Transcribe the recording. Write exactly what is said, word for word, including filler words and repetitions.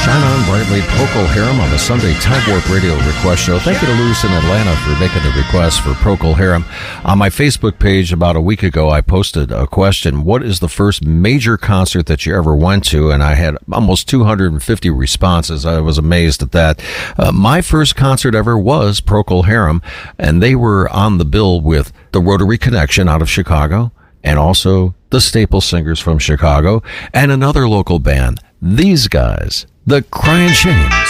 Shine On Brightly, Procol Harum on the Sunday Time Warp Radio Request Show. Thank you to Louis in Atlanta for making the request for Procol Harum. On my Facebook page about a week ago, I posted a question: what is the first major concert that you ever went to? And I had almost two hundred fifty responses. I was amazed at that. Uh, my first concert ever was Procol Harum, and they were on the bill with the Rotary Connection out of Chicago, and also the Staple Singers from Chicago, and another local band, these guys, the Crying Shame.